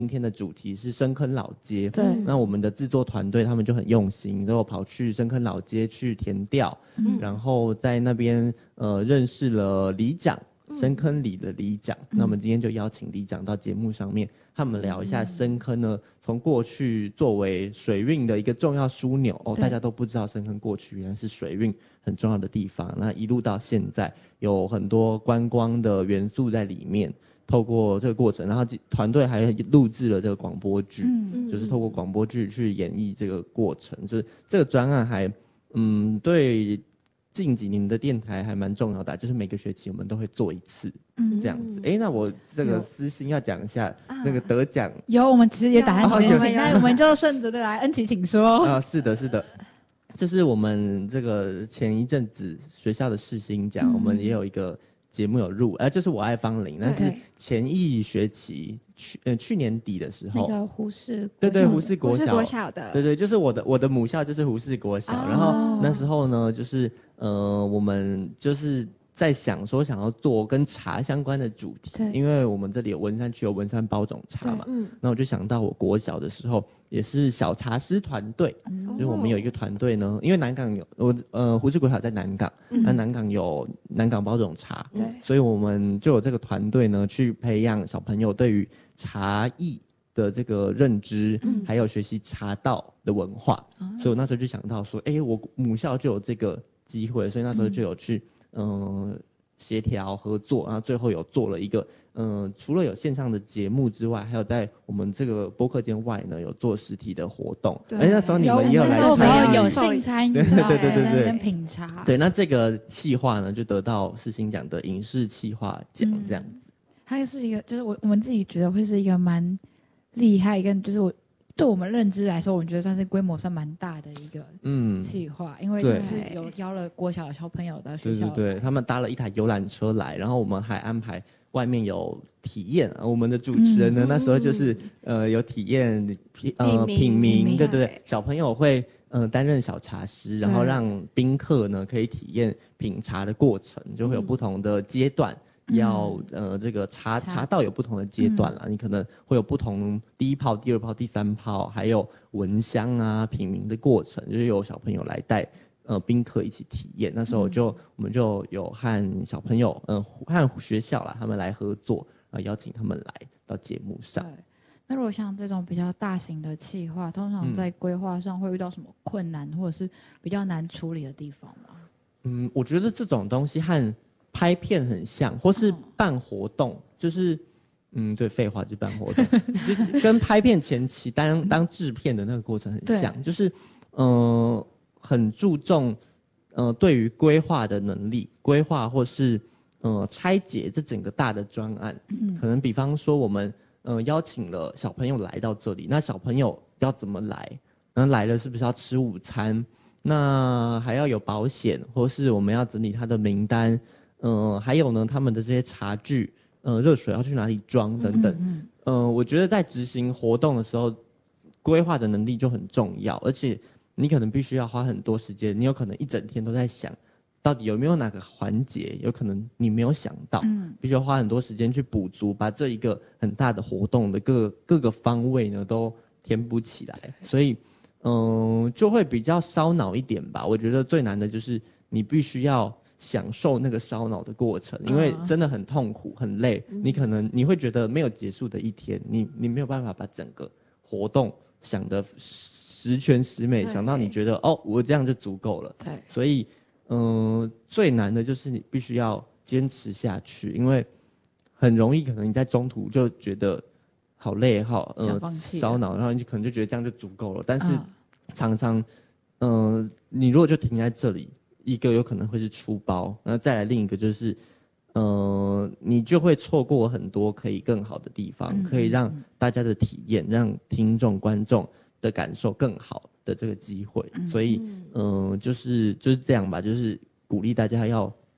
今天的主题是深坑老街， 对， 那我们的制作团队他们就很用心，都有跑去深坑老街去田调，然后在那边认识了里长，深坑里的里长。那我们今天就邀请里长到节目上面，他们聊一下深坑呢，从过去作为水运的一个重要枢纽大家都不知道深坑过去原来是水运很重要的地方，那一路到现在有很多观光的元素在里面。透过这个过程，然后团队还录制了这个广播剧，就是透过广播剧去演绎这个过程，就是这个专案还对近几年的电台还蛮重要的，就是每个学期我们都会做一次，这样子。那我这个私心要讲一下那个得奖， 有我们其实也打算这件事情，那我们就顺着的来，恩琪请说。 是的，是的。就是我们这个前一阵子学校的世新奖，我们也有一个节目有入，就是我爱芳龄，那是前一学期去年底的时候， 那个胡适， 对，胡适国小的， 对，就是我的母校就是胡适国小，然后那时候呢，就是我们就是在想说想要做跟茶相关的主题，因为我们这里有文山区有文山包种茶嘛，那我就想到我国小的时候也是小茶师团队，就是我们有一个团队呢，因为南港有胡适国小在南港，那南港有南港包种茶，所以我们就有这个团队呢去培养小朋友对于茶艺的这个认知，还有学习茶道的文化，所以我那时候就想到说，我母校就有这个机会，所以那时候就有去协调合作，然后最后有做了一个除了有线上的节目之外，还有在我们这个播客间外呢有做实体的活动。那时候你们也有来参与， 我们有幸参与， 对， 跟品茶。 对，那这个企划呢就得到世新奖的影视企划奖这样子。 它是一个，就是我们自己觉得会是一个蛮厉害，跟就是对我们认知来说，我们觉得算是规模算蛮大的一个企划，因为就是有邀了国小的小朋友到学校， 对，他们搭了一台游览车来，然后我们还安排外面有体验，我们的主持人呢那时候就是有体验品茗，对，小朋友会担任小茶师，然后让宾客呢可以体验品茶的过程，就会有不同的阶段。要这个茶道有不同的阶段啦，你可能会有不同第一泡、第二泡、第三泡，还有闻香啊、品茗的过程，就是有小朋友来带宾客一起体验。那时候我们就有和小朋友和学校啦他们来合作，邀请他们来到节目上。 对，那如果像这种比较大型的企划，通常在规划上会遇到什么困难，或者是比较难处理的地方吗？ 我觉得这种东西和拍片很像，或是办活动，就是对，废话就是办活动，就是跟拍片前期当制片的那个过程很像，就是很注重对于规划的能力，规划或是拆解这整个大的专案，可能比方说我们邀请了小朋友来到这里，那小朋友要怎么来？然后来了是不是要吃午餐？那还要有保险，或是我们要整理他的名单。还有呢，他们的这些茶具，热水要去哪里装等等，我觉得在执行活动的时候，规划的能力就很重要，而且你可能必须要花很多时间，你有可能一整天都在想，到底有没有哪个环节，有可能你没有想到，必须要花很多时间去补足，把这一个很大的活动的各个方位呢都填补起来，所以就会比较烧脑一点吧。我觉得最难的就是你必须要享受那个烧脑的过程，因为真的很痛苦很累，你会觉得没有结束的一天，你没有办法把整个活动想得十全十美，想到你觉得我这样就足够了。对，所以最难的就是你必须要坚持下去，因为很容易可能你在中途就觉得好累烧脑，然后你可能就觉得这样就足够了，但是常常你如果就停在这里，一个有可能会是出包，然后再来另一个就是，你就会错过很多可以更好的地方，可以让大家的体验，让听众观众的感受更好的这个机会。所以，就是这样吧，就是鼓励大家要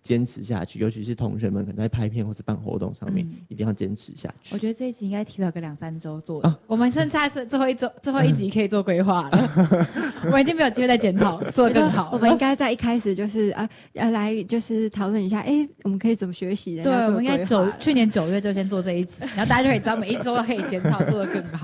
坚持下去，尤其是同学们可能在拍片或者办活动上面，一定要坚持下去。 我觉得这一集应该提早个2-3周做的，我们剩下最后一集可以做规划了。我已经没有机会再检讨，做得更好。 我们应该在一开始就是来就是讨论一下，我们可以怎么学习的？ 对，我们应该去年9月就先做这一集，然后大家就可以知道每一周可以检讨做得更好。